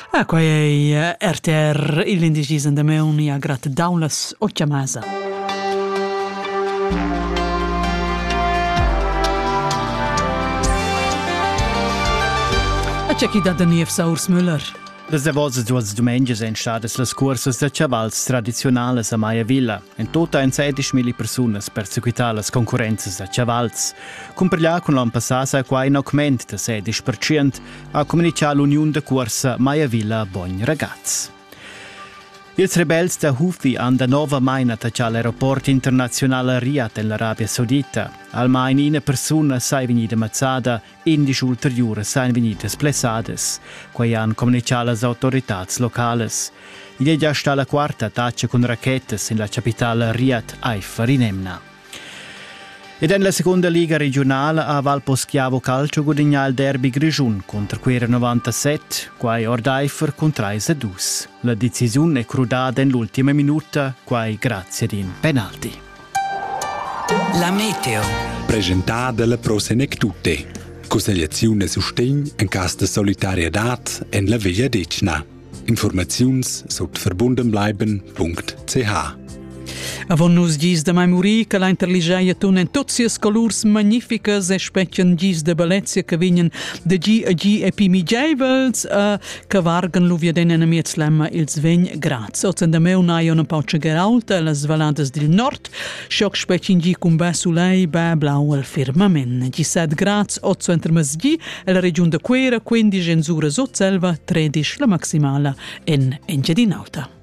Quei RTR l'indicisen da meuni a grat daulas o chiamasa. A c'è chi da Danief Saurs Müller. Les davos duas domenges en stadas las cursas de chavals tradizionales a Maia Villa. En tota en 16.000 personas perseguitar las concurrenzas de chavals. Comparlà con l'an passasa qua in augment de 16% a comunicar l'Union de Cursa Maia Villa Bogn Ragazz. Ils rebels da Houthi han da nova main attacciato l'aeroport internazionale Riyadh en l'Arabia Saudita. Almain una persona sai venida mazzada, 11 ulteriore sai venida splessades, quai han comunicato las autorità locales. Il è già stata la quarta attacca con racchettes in la capitale Riyadh, Haifa, Rinemna. Ed en la seconda liga regionale a Valposchiavo Calcio guadagna il derby Grigiun contro Quera 97, quai Ordaifer contra 3-2. La decisione è crudata in l'ultima minuta, quai grazie ad un penalti. La meteo. Presentata la Prosenectute. Consigliazione sustegn in caso di solidarietà en la Via Decna. Informazions sot verbundenbleiben.ch. Avon nus gis de memoria che la interligeia tunen totsias colors magnificas e specchen gis de bellezia che vignen de gi a gi e pimigeivels che vargan l'uvia en amiets lemma ils vegn graz. Ozen de meu nai un pauce geralta las valades del nord, schoc specchen gi cum be sulei, be blau al firmament. Gi 7 graz, 8 intermes gi, e la regione de Quera, 15 en Zura Sotselva, 13 la maximala en Engiadinauta.